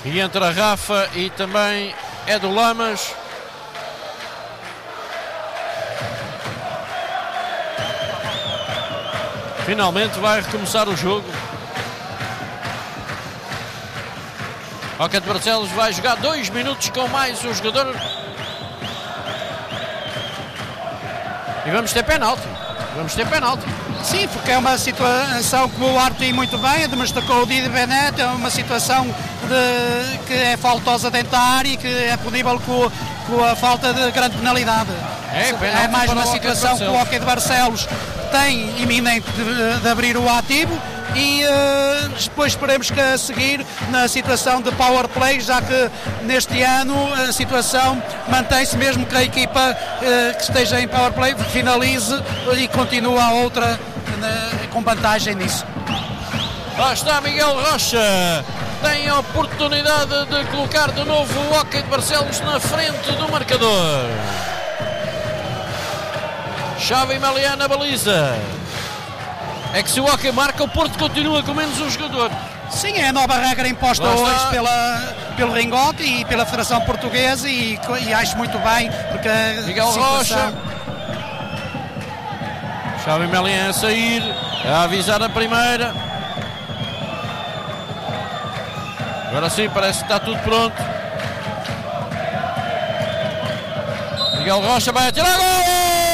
E entra Rafa e também é do Lamas. Finalmente vai recomeçar o jogo. Hóquei de Barcelos vai jogar 2 minutos com mais um jogador. E vamos ter penalti. Sim, porque é uma situação que o árbitro muito bem, destacou o Didi Benet, é uma situação que é faltosa dentro da área e que é punível com a falta de grande penalidade. É mais uma situação que o Hóquei de Barcelos tem iminente de abrir o ativo e depois esperemos que a seguir na situação de power play, já que neste ano a situação mantém-se mesmo que a equipa que esteja em power play finalize e continua a outra com vantagem nisso. Lá está Miguel Rocha, tem a oportunidade de colocar de novo o Hóquei de Barcelos na frente do marcador. Xavi Melian na baliza. É que se o Hóquei marca, o Porto continua com menos um jogador. Sim, é a nova regra imposta hoje pelo Ringote e pela Federação Portuguesa e acho muito bem, porque Miguel Rocha. Xavi Melian a sair, a avisar a primeira. Agora sim, parece que está tudo pronto. Miguel Rocha vai atirar gol!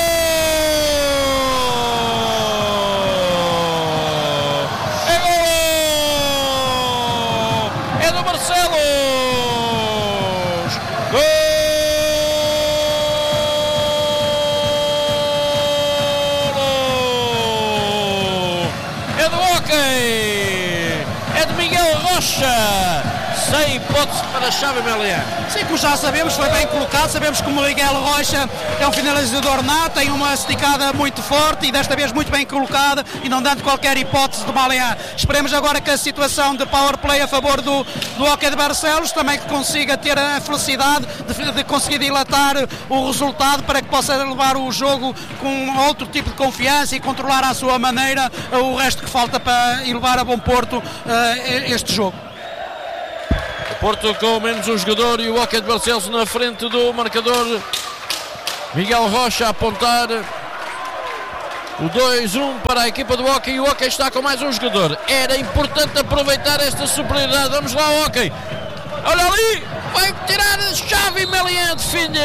Sem hipótese para Xavi Melian. Sim, como já sabemos, foi bem colocado. Sabemos que o Miguel Rocha é um finalizador nato, tem uma esticada muito forte e desta vez muito bem colocada e não dando qualquer hipótese de Melian. Esperemos agora que a situação de power play a favor do Hóquei de Barcelos também que consiga ter a felicidade de conseguir dilatar o resultado para que possa levar o jogo com outro tipo de confiança e controlar à sua maneira o resto que falta para ir levar a bom porto este jogo. Porto com menos um jogador e o Hóquei de Barcelos na frente do marcador. Miguel Rocha a apontar o 2-1 para a equipa do Hóquei e o Hóquei está com mais um jogador. Era importante aproveitar esta superioridade. Vamos lá, Hóquei. Olha ali, vai tirar Xavi Melian de defender.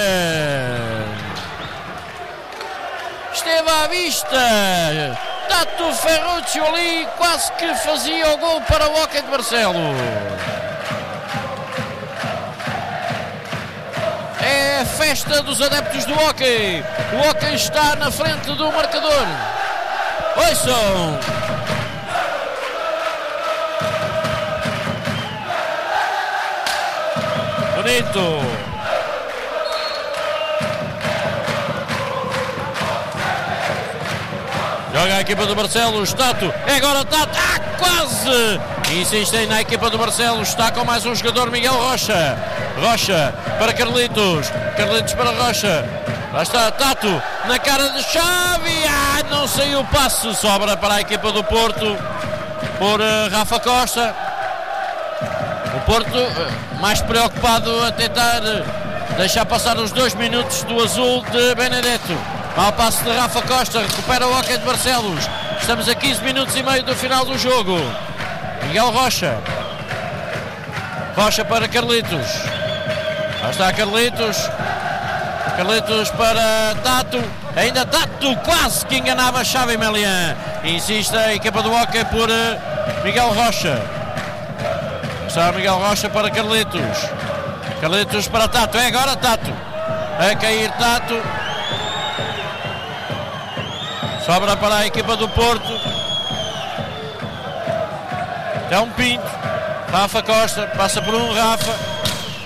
Esteve à vista. Tato Ferrucci ali quase que fazia o gol para o Hóquei de Barcelos. É a festa dos adeptos do Hóquei. O Hóquei está na frente do marcador. Ouçam. Bonito. Joga a equipa do Barcelos. Tato. É agora Tato. Quase. Insistem na equipa do Barcelos. Está com mais um jogador, Miguel Rocha. Rocha para Carlitos. Carlitos para Rocha. Lá está Tato. Na cara de Xavi. Não saiu o passe. Sobra para a equipa do Porto. Por Rafa Costa. O Porto mais preocupado a tentar deixar passar os 2 minutos do azul de Benedetto. Mau passe de Rafa Costa. Recupera o Hóquei de Barcelos. Estamos a 15 minutos e meio do final do jogo. Miguel Rocha. Rocha para Carlitos. Lá está Carlitos. Carlitos para Tato. Ainda Tato quase que enganava Xavi Melian. Insiste a equipa do Hóquei por Miguel Rocha. Está Miguel Rocha para Carlitos. Carlitos para Tato. É agora Tato. A cair Tato. Sobra para a equipa do Porto. É um Pinto. Rafa Costa. Passa por um Rafa.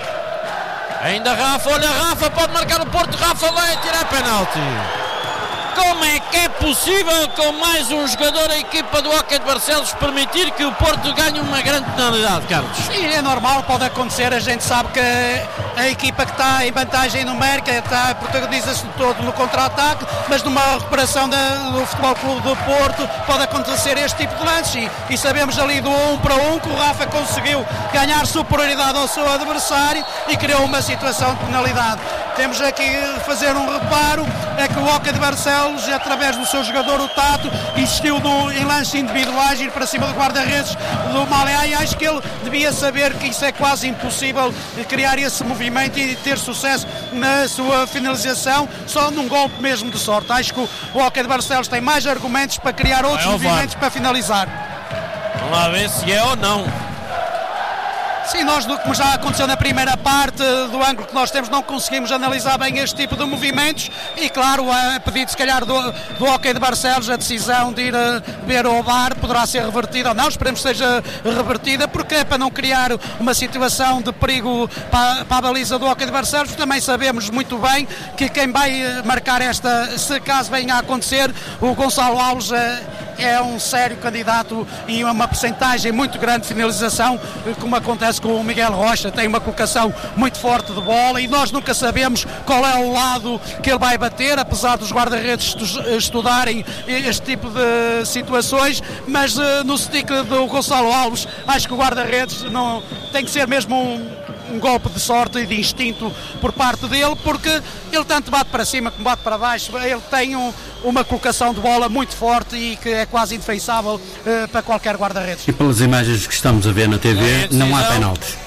Ainda Rafa. Olha Rafa. Pode marcar o Porto. Rafa vai tirar penalti. Como é que é possível, com mais um jogador, a equipa do Hóquei de Barcelos permitir que o Porto ganhe uma grande penalidade, Carlos? Sim, é normal, pode acontecer. A gente sabe que a equipa que está em vantagem numérica protagoniza-se todo no contra-ataque, mas numa recuperação do Futebol Clube do Porto pode acontecer este tipo de lances. E sabemos ali do 1 para 1 que o Rafa conseguiu ganhar superioridade ao seu adversário e criou uma situação de penalidade. Temos aqui de fazer um reparo, é que o Hóquei de Barcelos, através do seu jogador, o Tato, insistiu em lances individuais, ir para cima do guarda-redes do Maleá, e acho que ele devia saber que isso é quase impossível, criar esse movimento e ter sucesso na sua finalização, só num golpe mesmo de sorte. Acho que o Hóquei de Barcelos tem mais argumentos para criar outros movimentos para finalizar. Vamos lá ver se é ou não. Sim, nós, como já aconteceu na primeira parte do ângulo que nós temos, não conseguimos analisar bem este tipo de movimentos e, claro, a pedido se calhar do Hóquei de Barcelos, a decisão de ir ver ao VAR poderá ser revertida ou não, esperemos que seja revertida, porque é para não criar uma situação de perigo para a baliza do Hóquei de Barcelos. Também sabemos muito bem que quem vai marcar esta, se caso venha a acontecer, o Gonçalo Alves é um sério candidato e uma percentagem muito grande de finalização, como acontece com o Miguel Rocha. Tem uma colocação muito forte de bola e nós nunca sabemos qual é o lado que ele vai bater, apesar dos guarda-redes estudarem este tipo de situações, mas no stick do Gonçalo Alves, acho que o guarda-redes não tem que ser mesmo um golpe de sorte e de instinto por parte dele, porque ele tanto bate para cima como bate para baixo. Ele tem uma colocação de bola muito forte e que é quase indefensável para qualquer guarda-redes. E pelas imagens que estamos a ver na TV, não há penaltis.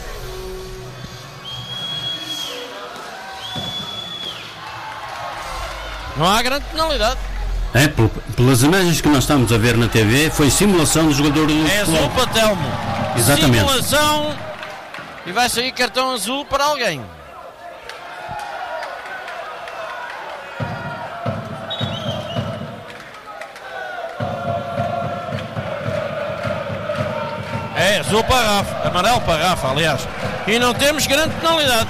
Não há grande penalidade. Pelas imagens que nós estamos a ver na TV, foi simulação do jogador do É azul para Telmo. Exatamente. Simulação. E vai sair cartão azul para alguém. É azul para a Rafa, amarelo para a Rafa, aliás. E não temos grande penalidade.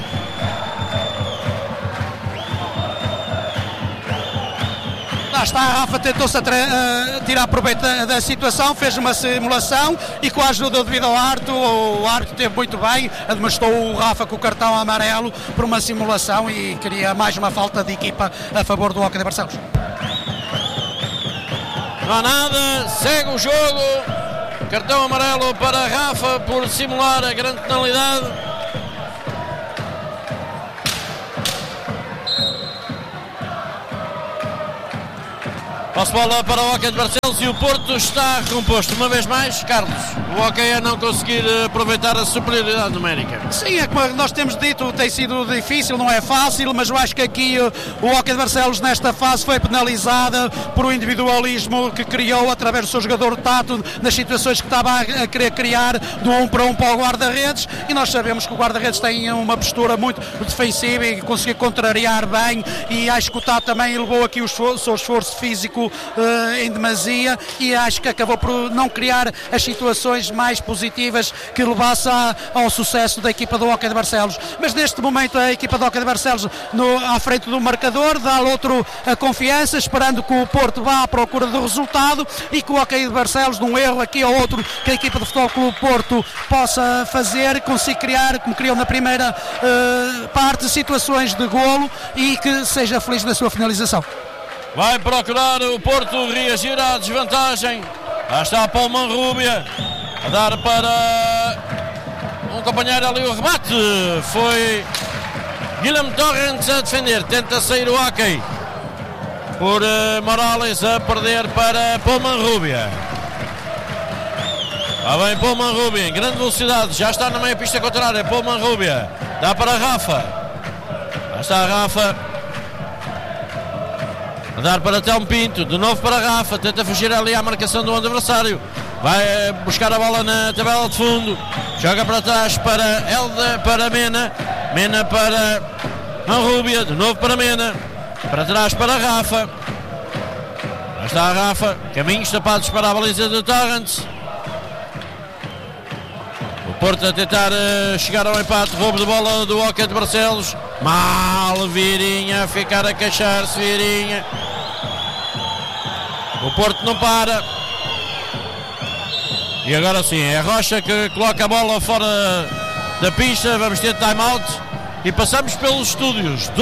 Lá está, a Rafa tentou-se tirar proveito da situação, fez uma simulação e com a ajuda devido ao árbitro, o árbitro esteve muito bem, administrou o Rafa com o cartão amarelo por uma simulação e queria mais uma falta de equipa a favor do Hóquei de Barcelos. Não há nada, segue o jogo. Cartão amarelo para a Rafa por simular a grande penalidade. Passo bola para o Hóquei de Barcelos e o Porto está recomposto uma vez mais. Carlos, o Hóquei a não conseguir aproveitar a superioridade numérica. Sim, é como nós temos dito, tem sido difícil, não é fácil, mas eu acho que aqui o Hóquei de Barcelos nesta fase foi penalizada por o individualismo que criou através do seu jogador Tato nas situações que estava a querer criar do 1 para 1 para o guarda-redes, e nós sabemos que o guarda-redes tem uma postura muito defensiva e conseguiu contrariar bem, e acho que o Tato também levou aqui o seu esforço físico em demasia e acho que acabou por não criar as situações mais positivas que levasse ao sucesso da equipa do Hóquei de Barcelos. Mas neste momento a equipa do Hóquei de Barcelos à frente do marcador, dá outro a confiança, esperando que o Porto vá à procura do resultado e que o Hóquei de Barcelos, num erro aqui ou outro que a equipa do Futebol Clube Porto possa fazer, consiga criar, como criou na primeira parte, situações de golo e que seja feliz na sua finalização. Vai procurar o Porto reagir à desvantagem. Lá está Paulo Manrubia a dar para um companheiro ali o remate. Foi Guilherme Torrentes a defender. Tenta sair o Hóquei por Morales a perder para Paulo Manrubia. Lá vem Paulo Manrubia em grande velocidade. Já está na meia pista contrária. Paulo Manrubia dá para Rafa. Lá está a Rafa a dar para Telmo Pinto, de novo para Rafa, tenta fugir ali à marcação do adversário, vai buscar a bola na tabela de fundo, joga para trás para para Mena, Mena para Manrubia, de novo para Mena, para trás para Rafa, lá está a Rafa, caminhos tapados para a baliza de Torrentes. O Porto a tentar chegar ao empate, roubo de bola do Hóquei de Barcelos, mal, Vieirinha a ficar a queixar-se, Vieirinha. O Porto não para. E agora sim, é Rocha que coloca a bola fora da pista. Vamos ter time-out. E passamos pelos estúdios.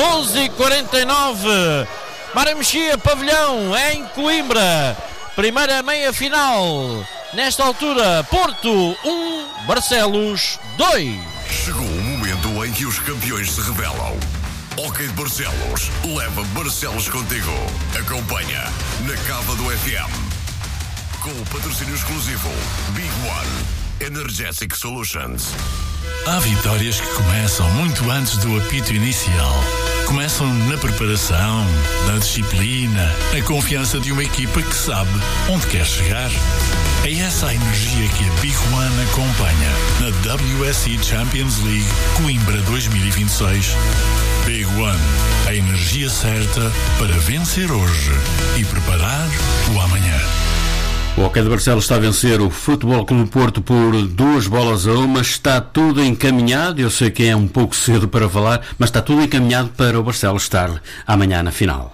12h49. Mário Mexia, pavilhão, em Coimbra. Primeira meia-final. Nesta altura, Porto 1, Barcelos 2. Chegou o momento em que os campeões se revelam. Hockey de Barcelos, leva Barcelos contigo. Acompanha na Cava do FM. Com o patrocínio exclusivo Big One Energetic Solutions. Há vitórias que começam muito antes do apito inicial. Começam na preparação, na disciplina, na confiança de uma equipa que sabe onde quer chegar. É essa a energia que a Big One acompanha na WSC Champions League Coimbra 2026. Big One, a energia certa para vencer hoje e preparar o amanhã. O Hockey de Barcelos está a vencer o Futebol Clube Porto por 2-1. Está tudo encaminhado. Eu sei que é um pouco cedo para falar, mas está tudo encaminhado para o Barcelos estar amanhã na final.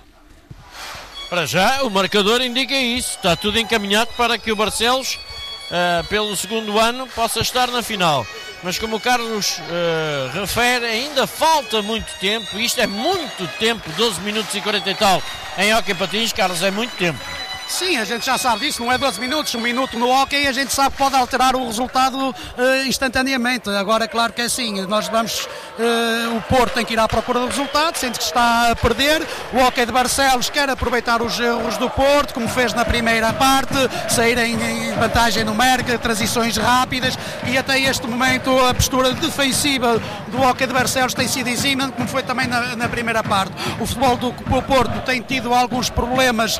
Para já, o marcador indica isso. Está tudo encaminhado para que o Barcelos, pelo segundo ano, possa estar na final. Mas como o Carlos refere, ainda falta muito tempo. Isto é muito tempo, 12 minutos e 40 e tal. Em hóquei patins, Carlos, é muito tempo. Sim, a gente já sabe disso, não é 12 minutos, um minuto no hóquei, a gente sabe que pode alterar o resultado instantaneamente. Agora é claro que é assim, nós vamos, o Porto tem que ir à procura do resultado, sente que está a perder. O Hockey de Barcelos quer aproveitar os erros do Porto, como fez na primeira parte, sair em vantagem numérica, transições rápidas, e até este momento a postura defensiva do Hockey de Barcelos tem sido exímia, como foi também na primeira parte. O futebol do Porto tem tido alguns problemas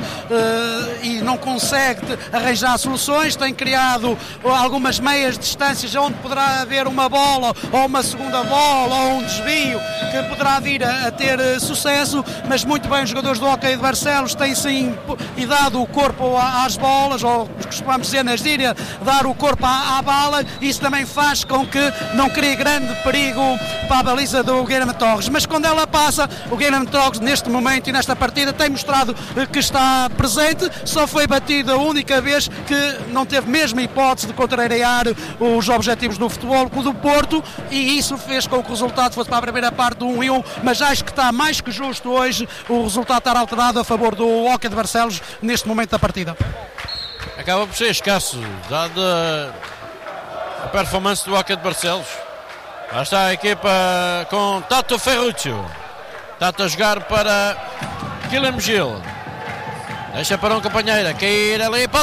e não consegue arranjar soluções, tem criado algumas meias distâncias onde poderá haver uma bola ou uma segunda bola ou um desvio que poderá vir a ter sucesso, mas muito bem os jogadores do Hockey de Barcelos têm sim e dado o corpo às bolas, ou costumamos dizer nas gírias, dar o corpo à bala. Isso também faz com que não crie grande perigo para a baliza do Guilherme Torres, mas quando ela passa, o Guilherme Torres neste momento e nesta partida tem mostrado que está presente. Só foi batido a única vez que não teve mesmo hipótese de contrariar os objetivos do futebol do Porto, e isso fez com que o resultado fosse para a primeira parte do 1-1, mas acho que está mais que justo hoje o resultado estar alterado a favor do Hockey de Barcelos neste momento da partida. Acaba por ser escasso, dada a performance do Hockey de Barcelos. Lá está a equipa com Tato Ferruccio. Tato a jogar para Guilherme Gil. Deixa para um companheiro cair ali. Pode